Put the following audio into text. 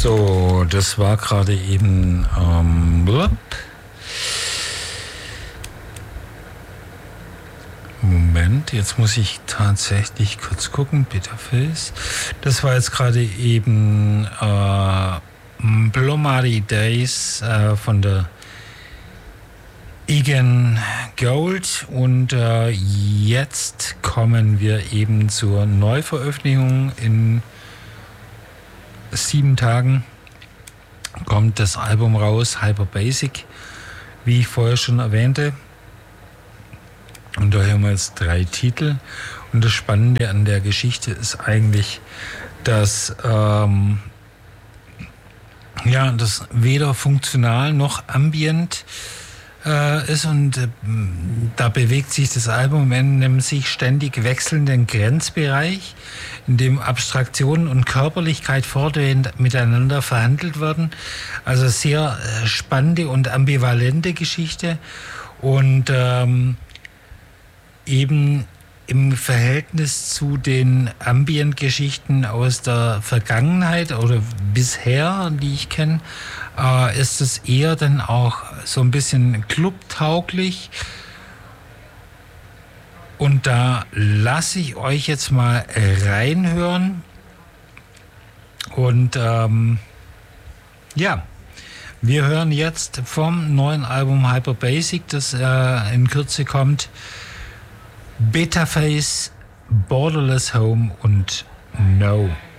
So, das war gerade eben Moment, jetzt muss ich tatsächlich kurz gucken. Bitterface. Das war jetzt gerade eben Bloody Days von der Egan Gold und jetzt kommen wir eben zur Neuveröffentlichung. In 7 Tagen kommt das Album raus, Hyper Basic, wie ich vorher schon erwähnte. Und da hören wir jetzt 3 Titel. Und das Spannende an der Geschichte ist eigentlich, dass das weder funktional noch ambient ist, und da bewegt sich das Album in einem sich ständig wechselnden Grenzbereich, in dem Abstraktion und Körperlichkeit fortwährend miteinander verhandelt werden. Also sehr spannende und ambivalente Geschichte und eben im Verhältnis zu den Ambient-Geschichten aus der Vergangenheit oder bisher, die ich kenne, ist es eher dann auch so ein bisschen clubtauglich. Und da lasse ich euch jetzt mal reinhören. Und wir hören jetzt vom neuen Album Hyper Basic, das in Kürze kommt, Bitterface, Borderless Home und No.